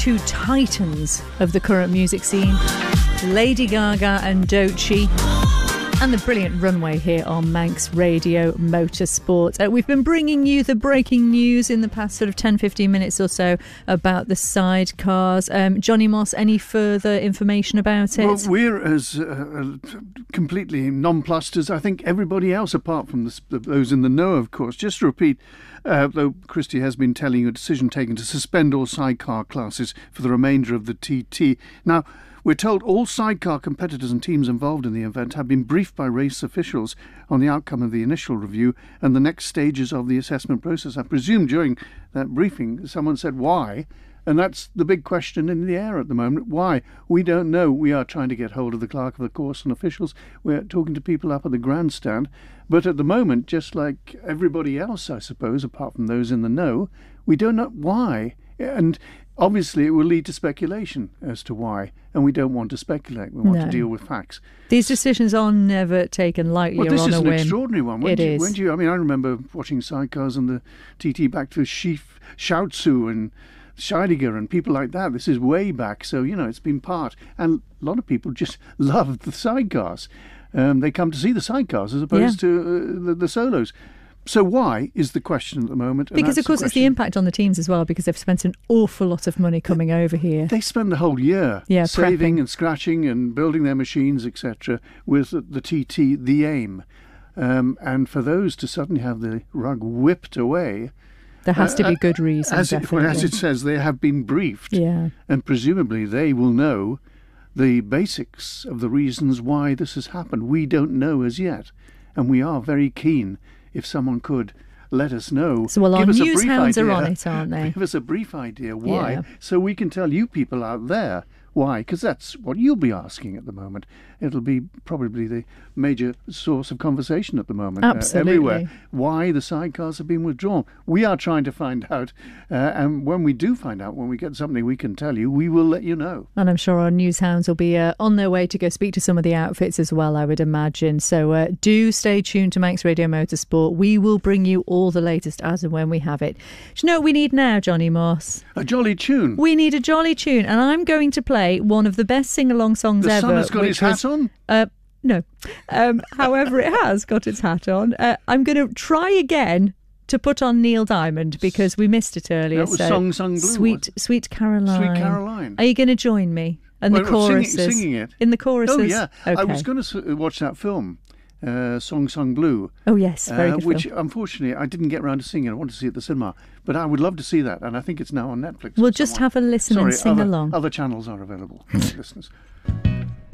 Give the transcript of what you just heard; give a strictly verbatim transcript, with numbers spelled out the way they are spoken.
two titans of the current music scene, Lady Gaga and Doechii, and the brilliant runway here on Manx Radio Motorsport. Uh, we've been bringing you the breaking news in the past sort of ten, fifteen minutes or so about the sidecars. Um, Johnny Moss, any further information about it? Well, we're as uh, completely nonplussed as I think everybody else, apart from the, those in the know, of course. Just to repeat, uh, though Christie has been telling you a decision taken to suspend all sidecar classes for the remainder of the T T. Now, we're told all sidecar competitors and teams involved in the event have been briefed by race officials on the outcome of the initial review and the next stages of the assessment process. I presume during that briefing someone said why, and that's the big question in the air at the moment. Why? We don't know. We are trying to get hold of the clerk of the course and officials. We're talking to people up at the grandstand. But at the moment, just like everybody else, I suppose, apart from those in the know, we don't know why. And obviously, it will lead to speculation as to why, and we don't want to speculate. We want No. to deal with facts. These decisions are never taken lightly Well, or this on is a an whim. extraordinary one. When It you, is. When you, I mean, I remember watching sidecars on the T T back to Sheaf, Shoutsu and Scheidegger and people like that. This is way back, so, you know, it's been part. And a lot of people just love the sidecars. Um, they come to see the sidecars as opposed Yeah. to uh, the, the solos. So why is the question at the moment? And Because, that's of course, the it's the question. impact on the teams as well, because they've spent an awful lot of money coming over here. They spend the whole year Yeah, saving prepping. and scratching and building their machines, et cetera, with the, the T T, the aim. Um, and for those to suddenly have the rug whipped away, There has to uh, be good reason, as it, well, definitely. as it says, they have been briefed, Yeah. and presumably they will know the basics of the reasons why this has happened. We don't know as yet, and we are very keen if someone could let us know. So, well, our Give us a news brief hounds are idea. on it, aren't they? Give us a brief idea why, Yeah. so we can tell you people out there why, because that's what you'll be asking at the moment. It'll be probably the major source of conversation at the moment. uh, Absolutely. everywhere. Why the sidecars have been withdrawn. We are trying to find out, uh, and when we do find out, when we get something we can tell you, we will let you know. And I'm sure our news hounds will be uh, on their way to go speak to some of the outfits as well, I would imagine. So uh, do stay tuned to Manx Radio Motorsport. We will bring you all the latest as and when we have it. Do you know what we need now, Johnny Moss? A jolly tune. We need a jolly tune, and I'm going to play one of the best sing-along songs The ever. sun has got which his hat was, on. Uh, no. Um, however, it has got its hat on. Uh, I'm going to try again to put on Neil Diamond because we missed it earlier. That was so Song Sung Blue, Sweet, was Sweet Caroline. Sweet Caroline. Are you going to join me? And Well, the well, singing- choruses. singing it? In the choruses? Oh, yeah. Okay. I was going to watch that film, uh, Song Sung Blue. Oh, yes. Very uh, good Which, film. unfortunately, I didn't get around to singing. I wanted to see it at the cinema. But I would love to see that, and I think it's now on Netflix. We'll or just somewhere. have a listen Sorry, and sing other, along. Other channels are available, listeners.